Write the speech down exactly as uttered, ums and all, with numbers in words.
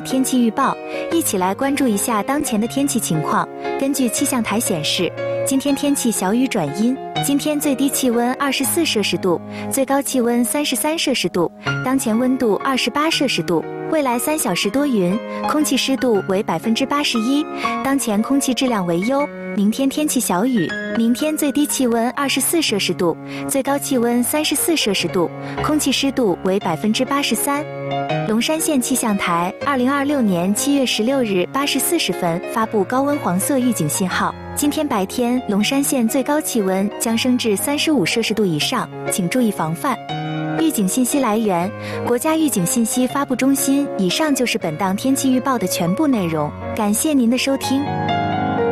天气预报，一起来关注一下当前的天气情况。根据气象台显示，今天天气小雨转阴，今天最低气温二十四摄氏度，最高气温三十三摄氏度，当前温度二十八摄氏度。未来三小时多云，空气湿度为百分之八十一，当前空气质量为优。明天天气小雨，明天最低气温二十四摄氏度，最高气温三十四摄氏度，空气湿度为百分之八十三。龙山县气象台二零二六年七月十六日八时四十分发布高温黄色预警信号。今天白天，龙山县最高气温将升至三十五摄氏度以上，请注意防范。预警信息来源：国家预警信息发布中心。以上就是本档天气预报的全部内容，感谢您的收听。